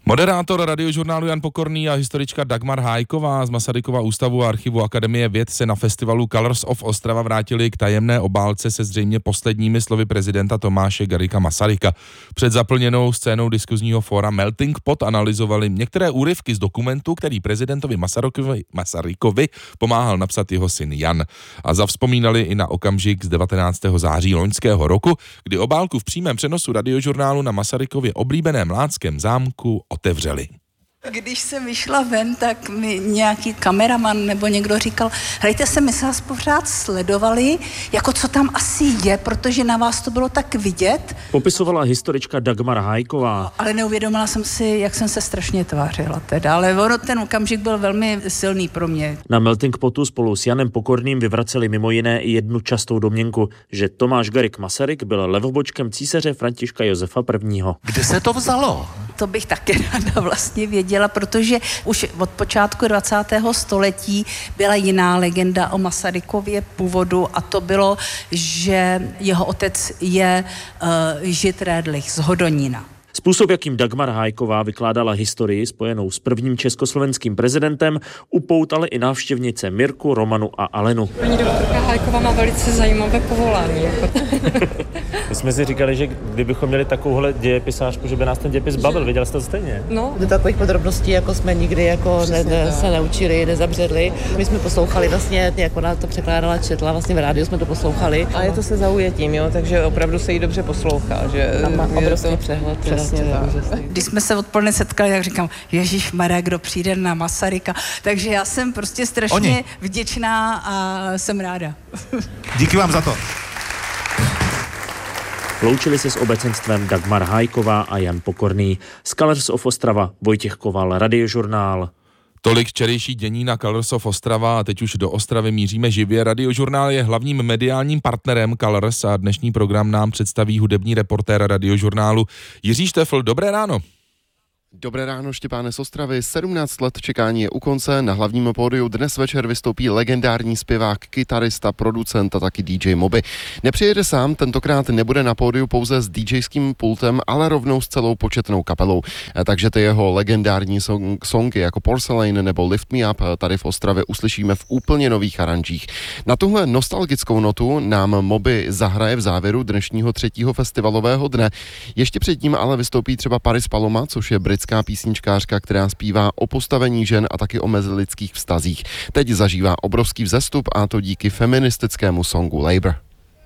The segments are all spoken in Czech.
Moderátor Radiožurnálu Jan Pokorný a historička Dagmar Hájková z Masarykova ústavu a archivu Akademie věd se na festivalu Colors of Ostrava vrátili k tajemné obálce se zřejmě posledními slovy prezidenta Tomáše Garrigua Masaryka. Před zaplněnou scénou diskuzního fóra Melting Pot analyzovali některé úryvky z dokumentu, který prezidentovi Masarykovi pomáhal napsat jeho syn Jan. A zavzpomínali i na okamžik z 19. září loňského roku, kdy obálku v přímém přenosu Radiožurnálu na Masarykově oblíbeném Mládském zámku otevřeli. Když jsem vyšla ven, tak mi nějaký kameraman nebo někdo říkal, hlejte se, my se vás pořád sledovali, jako co tam asi je, protože na vás to bylo tak vidět. Popisovala historička Dagmar Hájková. Ale neuvědomila jsem si, jak jsem se strašně tvářila teda, ale ten okamžik byl velmi silný pro mě. Na Melting Potu spolu s Janem Pokorným vyvraceli mimo jiné i jednu častou domněnku, že Tomáš Garrigue Masaryk byl levobočkem císaře Františka Josefa I. Kde se to vzalo? To bych taky ráda vlastně věděla, protože už od počátku 20. století byla jiná legenda o Masarykově původu a to bylo, že jeho otec je Žid Redlich z Hodonína. Způsob, jakým Dagmar Hájková vykládala historii spojenou s prvním československým prezidentem, upoutali i návštěvnice Mirku, Romanu a Alenu. Paní doktorka Hájková má velice zajímavé povolání. My jsme si říkali, že kdybychom měli takovouhle dějepisářku, že by nás ten dějepis bavil. Viděla jste to stejně? No. Do takových podrobností, jako jsme nikdy jako se neučili, nezabředli. My jsme poslouchali vlastně, jak ona to překládala, četla, vlastně v rádiu jsme to poslouchali. A je to se zaujetím, jo, takže opravdu se jí dobře poslouchá. Že má obrovský přehled. Přesně tak. Když jsme se odpoledne setkali, tak říkám, ježišmarja, kdo přijde na Masaryka. Takže já jsem prostě strašně vděčná a jsem ráda. Díky vám za to. Loučili se s obecenstvem Dagmar Hájková a Jan Pokorný. Z Colors of Ostrava Vojtěch Koval, Radiožurnál. Tolik včerejší dění na Colors of Ostrava a teď už do Ostravy míříme živě. Radiožurnál je hlavním mediálním partnerem Colors a dnešní program nám představí hudební reportér Radiožurnálu Jiří Štefl. Dobré ráno. Dobré ráno, Štěpáne z Ostravy. 17 let čekání je u konce. Na hlavním pódiu dnes večer vystoupí legendární zpěvák, kytarista, producent a taky DJ Moby. Nepřijede sám, tentokrát nebude na pódiu pouze s DJským pultem, ale rovnou s celou početnou kapelou. Takže ty jeho legendární songy jako Porcelain nebo Lift Me Up tady v Ostravě uslyšíme v úplně nových aranžích. Na tuhle nostalgickou notu nám Moby zahraje v závěru dnešního 3. festivalového dne. Ještě předtím ale vystoupí třeba Paris Paloma, což je britská písničkářka, která zpívá o postavení žen a taky o mezilidských vztazích. Teď zažívá obrovský vzestup a to díky feministickému songu Labour.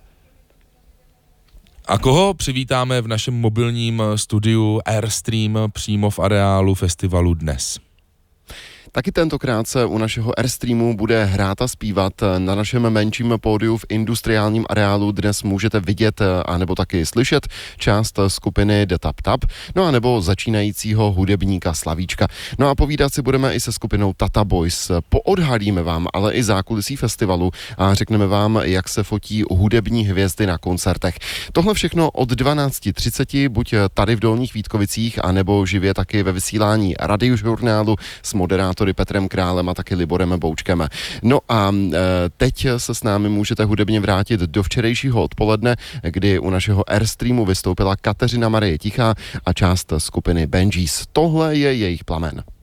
A koho přivítáme v našem mobilním studiu Airstream přímo v areálu festivalu dnes? Taky tentokrát se u našeho Airstreamu bude hrát a zpívat. Na našem menším pódiu v industriálním areálu dnes můžete vidět anebo taky slyšet část skupiny The Tap Tap, no a nebo začínajícího hudebníka Slavíčka. No a povídat si budeme i se skupinou Tata Boys. Poodhalíme vám ale i zákulisí festivalu a řekneme vám, jak se fotí hudební hvězdy na koncertech. Tohle všechno od 12:30, buď tady v Dolních Vítkovicích, anebo živě taky ve vysílání Radiožurnálu s moderátory Petrem Králem a taky Liborem Boučkem. No a teď se s námi můžete hudebně vrátit do včerejšího odpoledne, kdy u našeho Airstreamu vystoupila Kateřina Marie Tichá a část skupiny Benjis. Tohle je jejich Plamen.